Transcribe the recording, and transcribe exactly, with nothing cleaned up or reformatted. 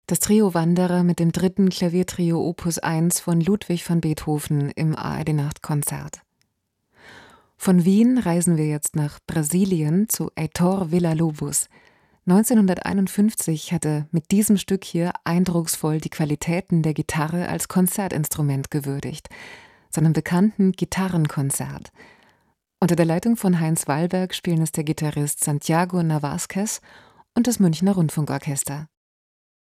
Das Trio Wanderer mit dem dritten Klaviertrio Opus eins von Ludwig van Beethoven im A R D-Nachtkonzert. Von Wien reisen wir jetzt nach Brasilien zu Heitor Villa-Lobos. neunzehnhunderteinundfünfzig hat er mit diesem Stück hier eindrucksvoll die Qualitäten der Gitarre als Konzertinstrument gewürdigt, seinem bekannten Gitarrenkonzert. Unter der Leitung von Heinz Wallberg spielen es der Gitarrist Santiago Navasquez und das Münchner Rundfunkorchester.